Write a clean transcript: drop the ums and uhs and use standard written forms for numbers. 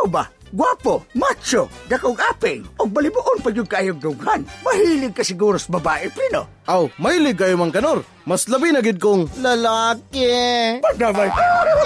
Ikaw ba? Guwapo, macho, dakog aping, o balibuon pa yung kayong dughan. Mahilig ka siguro sa babae, Pino. Aw, mahilig kayo Mang Kanor. Mas labi na gid kong lalaki. Pagdamay.